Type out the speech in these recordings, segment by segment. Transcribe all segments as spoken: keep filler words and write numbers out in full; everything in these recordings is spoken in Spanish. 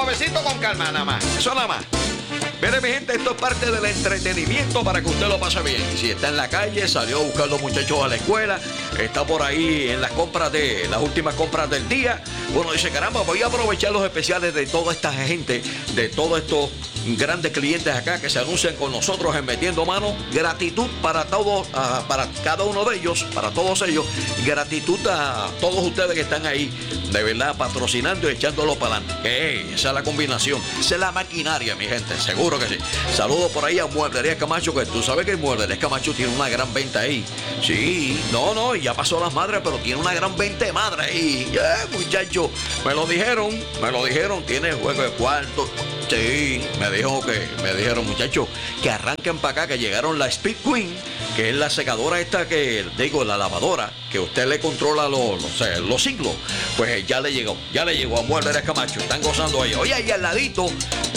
suavecito con calma, nada más. Eso nada más. Mire, mi gente, esto es parte del entretenimiento para que usted lo pase bien. Si está en la calle, salió a buscar a los muchachos a la escuela, está por ahí en las compras de las últimas compras del día. Bueno, dice, caramba, voy a aprovechar los especiales de toda esta gente, de todos estos grandes clientes acá que se anuncian con nosotros en Metiendo Mano. Gratitud para todos, uh, para cada uno de ellos, para todos ellos. Gratitud a todos ustedes que están ahí, de verdad, patrocinando y echándolo para adelante. Hey, esa es la combinación, esa es la maquinaria, mi gente, seguro que sí. Saludos por ahí a Mueblería Camacho, que tú sabes que Mueblería Camacho tiene una gran venta ahí. Sí, no, no, ya pasó las madres, pero tiene una gran venta de madres ahí. Yeah, muchachos, me lo dijeron, me lo dijeron, tiene juego de cuarto. Sí, me dijo que, me dijeron, muchachos, que arranquen para acá, que llegaron la Speed Queen, que es la secadora esta que, digo, la lavadora, que usted le controla los, los, eh, los ciclos. Pues ya le llegó, ya le llegó a Mueblería Camacho, están gozando ahí. Oye, ahí al ladito,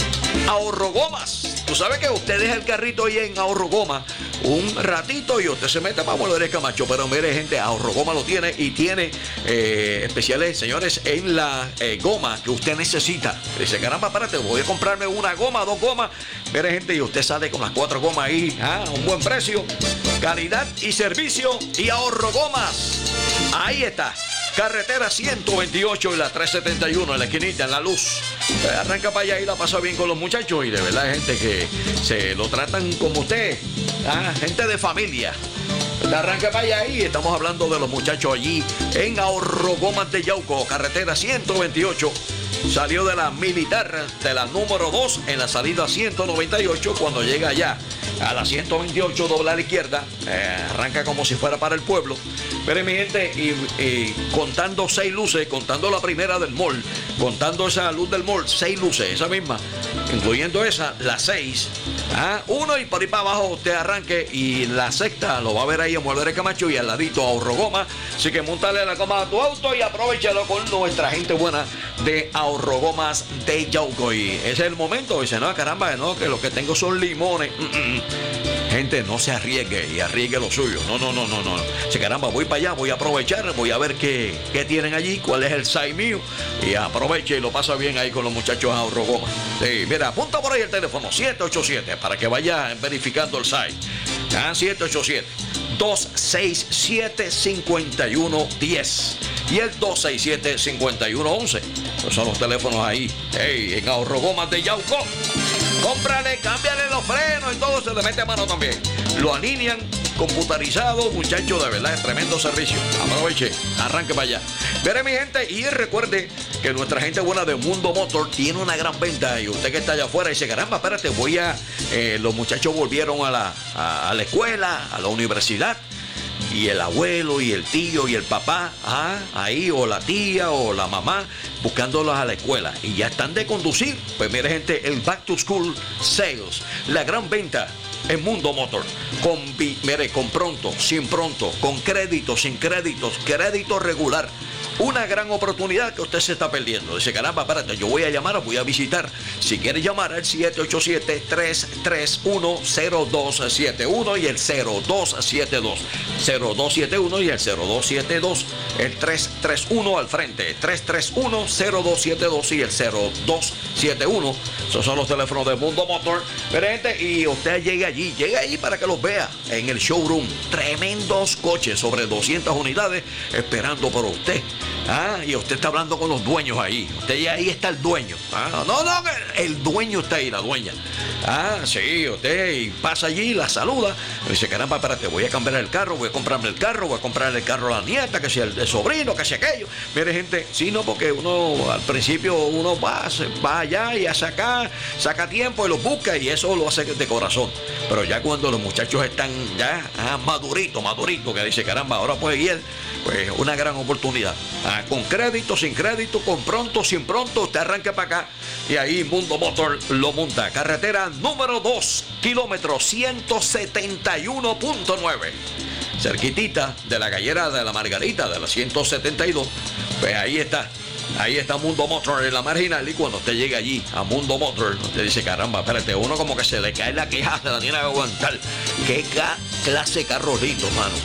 Ahorro Gomas. Tú sabes que usted deja el carrito ahí en Ahorro Goma un ratito y usted se mete para Mueblería Camacho. Pero mire, gente, Ahorro Goma lo tiene y tiene eh, especiales, señores, en la eh, goma que usted necesita. Dice, caramba, espérate, voy a comprarme una goma, dos gomas. Mire, gente, y usted sale con las cuatro gomas ahí a un buen precio. Calidad y servicio y Ahorro Gomas. Ahí está. Carretera ciento veintiocho y la trescientos setenta y uno en la esquinita, en la luz. Pues arranca para allá y la pasa bien con los muchachos. Y de verdad hay gente que se lo tratan como usted. Ah, gente de familia. Arranca para allá y estamos hablando de los muchachos allí en Ahorro Gomas de Yauco. Carretera ciento veintiocho. Salió de la militar, de la número dos en la salida ciento noventa y ocho. Cuando llega allá a la ciento veintiocho, dobla a la izquierda, eh, arranca como si fuera para el pueblo. Miren, mi gente, y, y contando seis luces, contando la primera del mall, contando esa luz del mall, seis luces, esa misma, incluyendo esa, las seis. Ah, uno y por ahí para abajo usted arranque y la sexta lo va a ver ahí en Mueblería Camacho y al ladito Ahorro Goma. Así que montale la goma a tu auto y aprovechalo con nuestra gente buena de Ahorro Gomas de Yauco. Y ese es el momento. Dice, no, caramba, no, que lo que tengo son limones. Mm-mm. Gente, no se arriesgue y arriesgue lo suyo. No, no, no, no, no. Dice, caramba, voy para allá, voy a aprovechar, voy a ver qué, qué tienen allí, cuál es el size mío. Y aproveche y lo pasa bien ahí con los muchachos de Ahorro Goma. Sí, mira, apunta por ahí el teléfono siete ocho siete para que vaya verificando el size. Ah, siete ocho siete, dos seis siete, cinco uno uno uno cero y el dos seis siete, cinco uno uno uno. Esos son los teléfonos ahí. Hey, en Ahorro Gomas de Yauco. Cómprale, cámbiale los frenos y todo, se le mete a mano también. Lo alinean, computarizado, muchachos, de verdad, es tremendo servicio. Aproveche, arranque para allá. Veré, mi gente, y recuerde que nuestra gente buena de Mundo Motor tiene una gran venta. Y usted que está allá afuera dice, caramba, espérate, voy a... Eh, los muchachos volvieron a la, a, a la escuela, a la universidad. Y el abuelo y el tío y el papá, ah, ahí, o la tía o la mamá, buscándolos a la escuela. Y ya están de conducir. Pues mire, gente, el Back to School Sales, la gran venta en Mundo Motor. Con, mire, con pronto, sin pronto, con crédito, sin créditos, crédito regular. Una gran oportunidad que usted se está perdiendo. Dice, caramba, espérate, yo voy a llamar, voy a visitar. Si quiere llamar al siete ocho siete, tres tres uno, cero dos siete uno y el cero dos siete dos. cero dos siete uno y el cero dos siete dos. El tres tres uno al frente. tres tres uno, cero dos siete dos y el cero dos siete uno. Esos son los teléfonos de Mundo Motor. Pero, gente, y usted llegue allí, llegue allí para que los vea en el showroom. Tremendos coches, sobre doscientas unidades, esperando por usted. Ah, y usted está hablando con los dueños ahí. Usted ya ahí está el dueño. Ah, no, no, el dueño está ahí, la dueña. Ah, sí, usted y pasa allí, la saluda. Y dice, caramba, espérate, voy a cambiar el carro, voy a comprarme el carro, voy a comprarle el carro a la nieta, que sea el, el sobrino, que sea aquello. Mire, gente, sí, no, porque uno al principio uno va, va allá y a sacar, saca tiempo y los busca y eso lo hace de corazón. Pero ya cuando los muchachos están ya ah, maduritos, maduritos, que dice, caramba, ahora puede ir, pues una gran oportunidad. Ah, con crédito, sin crédito, con pronto, sin pronto, usted arranca para acá y ahí Mundo Motor lo monta. Carretera número dos, kilómetro ciento setenta y uno punto nueve. Cerquitita de la gallera de la Margarita, de la ciento setenta y dos. Pues ahí está. Ahí está Mundo Motor en la marginal y cuando usted llega allí a Mundo Motor, usted dice, caramba, espérate, uno como que se le cae la queja, se la tiene que aguantar. ¿Qué ca clase de carro lindo, mano?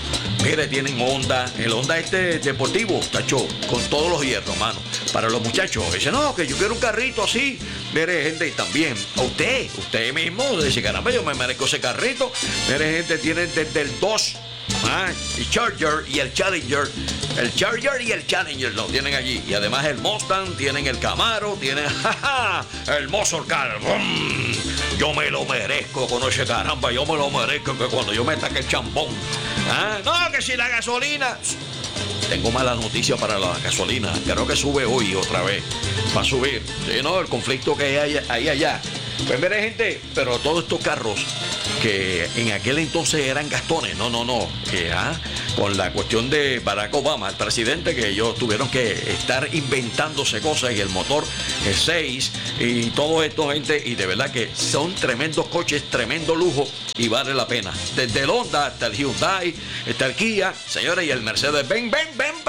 Mire, tienen Honda, el Honda este deportivo, tacho, con todos los hierros, mano. Para los muchachos, dice, no, que yo quiero un carrito así. Mire, gente, y también a usted, usted mismo, dice, caramba, yo me merezco ese carrito. Mire, gente, tienen desde el dos, ah, el Charger y el Challenger. El Charger y el Challenger lo tienen allí. Y además el Mustang, tienen el Camaro, tienen jaja, el Muscle Car. ¡Bum! Yo me lo merezco con ese caramba, yo me lo merezco que cuando yo me taque el champón. Ah, no, que si la gasolina. Tengo mala noticia para la gasolina. Creo que sube hoy otra vez. Va a subir. Sí, no, el conflicto que hay ahí allá. Pues mire, gente, pero todos estos carros que en aquel entonces eran gastones, no, no, no, que ah, con la cuestión de Barack Obama, el presidente, que ellos tuvieron que estar inventándose cosas y el motor es seis y todo esto, gente, y de verdad que son tremendos coches, tremendo lujo y vale la pena. Desde el Honda hasta el Hyundai, hasta el Kia, señores, y el Mercedes-Benz, ven, ven, ven.